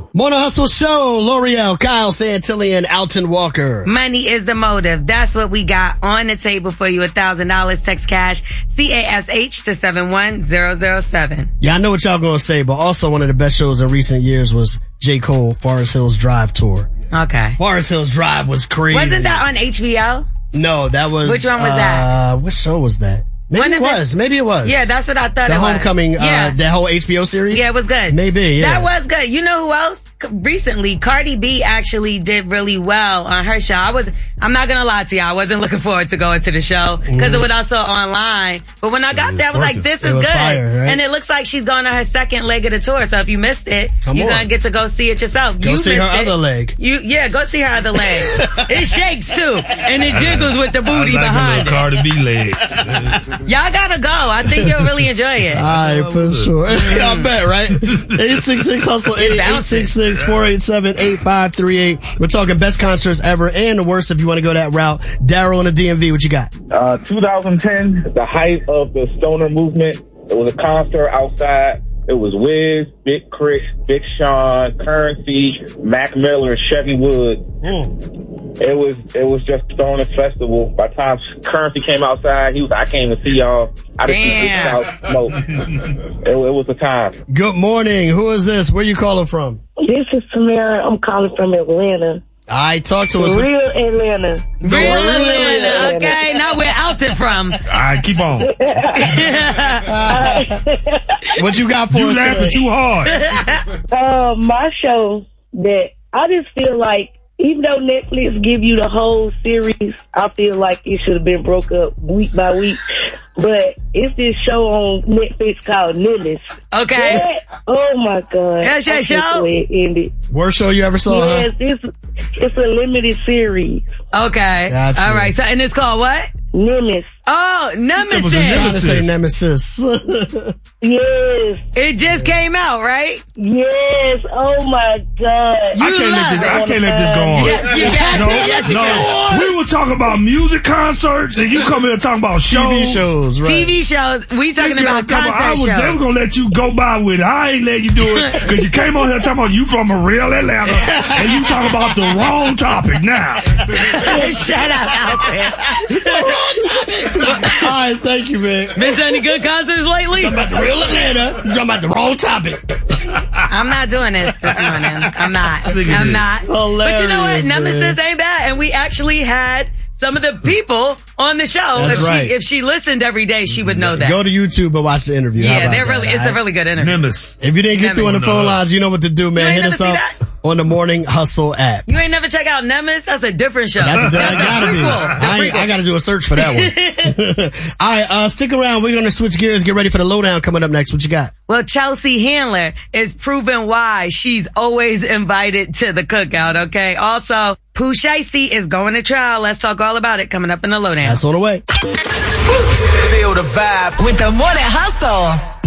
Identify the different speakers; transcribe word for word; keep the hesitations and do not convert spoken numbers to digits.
Speaker 1: Morning Hustle Show, L'Oreal, Kyle Santillan, Alton Walker.
Speaker 2: Money is the motive. That's what we got on the table for you. one thousand dollars text cash, C A S H to seven one zero zero seven.
Speaker 1: Yeah, I know what y'all gonna say, but also one of the best shows in recent years was J. Cole, Forest Hills Drive Tour.
Speaker 2: Okay.
Speaker 1: Forest Hills Drive was crazy.
Speaker 2: Wasn't that on H B O?
Speaker 1: No, that was...
Speaker 2: Which one was
Speaker 1: uh,
Speaker 2: that?
Speaker 1: Which show was that? Maybe
Speaker 2: One
Speaker 1: it
Speaker 2: of
Speaker 1: was.
Speaker 2: it-
Speaker 1: Maybe it was.
Speaker 2: Yeah, that's what I thought
Speaker 1: The
Speaker 2: it was.
Speaker 1: Homecoming,
Speaker 2: Yeah.
Speaker 1: uh, that whole H B O series?
Speaker 2: Yeah, it was good.
Speaker 1: Maybe, yeah.
Speaker 2: That was good. You know who else? C- Recently, Cardi B actually did really well on her show. I was, I'm not gonna lie to you, I wasn't looking forward to going to the show because
Speaker 1: Mm.
Speaker 2: it was also online. But when I got there, I was like, this
Speaker 1: It
Speaker 2: is
Speaker 1: was
Speaker 2: good.
Speaker 1: fire, right?
Speaker 2: And it looks like she's going on her second leg of the tour. So if you missed it,
Speaker 1: Come
Speaker 2: you're
Speaker 1: on.
Speaker 2: gonna get to go see it yourself.
Speaker 1: Go
Speaker 2: you
Speaker 1: see her
Speaker 2: missed it.
Speaker 1: other leg.
Speaker 2: You, yeah, go see her other leg. It shakes too. And it jiggles with the booty
Speaker 3: I like
Speaker 2: behind
Speaker 3: a
Speaker 2: it.
Speaker 3: little Cardi B leg.
Speaker 2: Y'all gotta go. I think you'll really enjoy it.
Speaker 1: All right, for sure. I bet, right? eight six six hustle eight, eight six six, four eight seven, eight five three eight. We're talking best concerts ever and the worst if you want to go that route. Daryl in the D M V, what you got?
Speaker 4: Uh, twenty ten, the height of the stoner movement. It was a concert outside. It was Wiz, Big Chris, Big Sean, Currency, Mac Miller, Chevy Wood.
Speaker 1: Mm.
Speaker 4: It was it was just Stoner Festival. By the time Currency came outside, he was I came to see y'all. I just
Speaker 2: Damn.
Speaker 4: out smoke. it, it was the time.
Speaker 1: Good morning. Who is this? Where you calling from?
Speaker 5: This is Tamara. I'm calling from Atlanta.
Speaker 1: All right, talk to us.
Speaker 5: Real Atlanta.
Speaker 2: Real Atlanta, okay? Now we're out it from.
Speaker 3: All right, keep on.
Speaker 1: What you got for
Speaker 3: You
Speaker 1: us
Speaker 3: laughing
Speaker 1: today?
Speaker 3: too hard.
Speaker 5: Uh, my show that I just feel like, even though Netflix give you the whole series, I feel like it should have been broke up week by week. But it's this show on Netflix called Nimbus.
Speaker 2: Okay.
Speaker 5: That- oh my God.
Speaker 2: That's your
Speaker 5: I can't
Speaker 2: show?
Speaker 5: wait it ended.
Speaker 1: Worst show you ever saw,
Speaker 5: Yes,
Speaker 1: huh?
Speaker 5: it's, it's a limited series.
Speaker 2: Okay.
Speaker 1: Gotcha.
Speaker 2: All right. So, and it's called what?
Speaker 5: Nimbus.
Speaker 2: Oh,
Speaker 1: I was
Speaker 2: Nemesis.
Speaker 1: trying to say Nemesis.
Speaker 5: Yes.
Speaker 2: It just came out, right?
Speaker 5: Yes. Oh my God.
Speaker 3: I can't let this. I can't let this go on.
Speaker 2: Yeah, you got
Speaker 3: No,
Speaker 2: to. Yes,
Speaker 3: no. We were talking about music concerts, and you come here talking about
Speaker 1: T
Speaker 3: shows.
Speaker 1: V shows, right?
Speaker 2: T V shows. We talking
Speaker 3: This girl
Speaker 2: about
Speaker 3: talking
Speaker 2: concert
Speaker 3: I was never
Speaker 2: shows.
Speaker 3: gonna let you go by with it. I ain't let you do it because you came on here talking about you from a real Atlanta, and you talking about the wrong topic now.
Speaker 2: Shut up out there.
Speaker 1: All right, thank you, man.
Speaker 2: Been to any good concerts lately?
Speaker 1: About the real Atlanta. You talking about the wrong topic.
Speaker 2: I'm not doing this this morning. I'm not.
Speaker 3: Look at
Speaker 2: I'm
Speaker 3: this.
Speaker 2: not. But you know what?
Speaker 1: Hilarious,
Speaker 2: Nemesis
Speaker 1: man.
Speaker 2: ain't bad. And we actually had some of the people on the show.
Speaker 1: That's
Speaker 2: if
Speaker 1: right.
Speaker 2: she if she listened every day, she would know that.
Speaker 1: Go to YouTube and watch the interview. How
Speaker 2: yeah,
Speaker 1: about
Speaker 2: they're
Speaker 1: that,
Speaker 2: really
Speaker 1: all
Speaker 2: it's
Speaker 1: right?
Speaker 2: a really good interview.
Speaker 3: Nimbus.
Speaker 1: If you didn't get through on the
Speaker 3: Never
Speaker 1: phone
Speaker 3: know.
Speaker 1: lines, you know what to do, man.
Speaker 2: ain't
Speaker 1: Hit
Speaker 2: never
Speaker 1: us
Speaker 2: see
Speaker 1: up
Speaker 2: that?
Speaker 1: on the Morning Hustle app.
Speaker 2: You ain't never check out Nemesis? That's a different show.
Speaker 1: That's a, I
Speaker 2: The
Speaker 1: gotta be.
Speaker 2: prequel. The
Speaker 1: I, ain't-
Speaker 2: prequel.
Speaker 1: I gotta do a search for that one. All right, uh, stick around. We're gonna switch gears. Get ready for the lowdown coming up next. What you got?
Speaker 2: Well, Chelsea Handler is proving why she's always invited to the cookout, okay? Also, Pooh Shiesty is going to trial. Let's talk all about it coming up in the lowdown.
Speaker 1: That's on the way.
Speaker 6: Feel the vibe
Speaker 7: With the Morning Hustle.